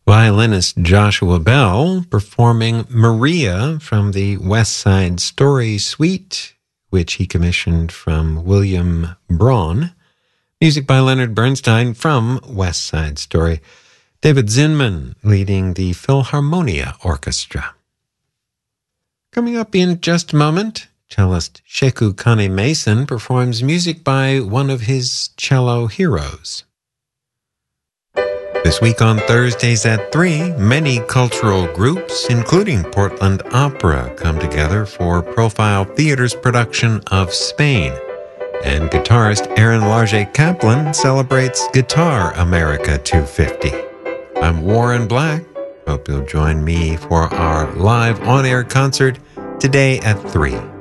Violinist Joshua Bell performing Maria from the West Side Story Suite, which he commissioned from William Braun. Music by Leonard Bernstein from West Side Story. David Zinman leading the Philharmonia Orchestra. Coming up in just a moment, cellist Sheku Kane Mason performs music by one of his cello heroes. This week on Thursdays at 3, many cultural groups, including Portland Opera, come together for Profile Theater's production of Spain. And guitarist Aaron Large Kaplan celebrates Guitar America 250. I'm Warren Black. Hope you'll join me for our live on-air concert today at 3.